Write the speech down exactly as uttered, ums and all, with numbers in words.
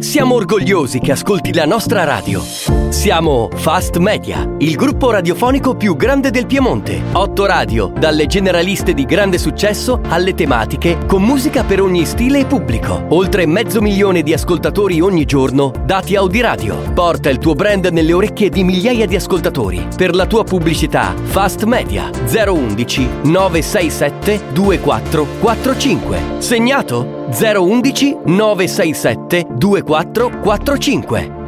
Siamo orgogliosi che ascolti la nostra radio. Siamo Fast Media, il gruppo radiofonico più grande del Piemonte. Otto radio, dalle generaliste di grande successo alle tematiche, con musica per ogni stile e pubblico. Oltre mezzo milione di ascoltatori ogni giorno, dati Audiradio. Porta il tuo brand nelle orecchie di migliaia di ascoltatori. Per la tua pubblicità, Fast Media zero undici nove sei sette due quattro quattro cinque. Segnato? zero undici nove sei sette due quattro quattro cinque.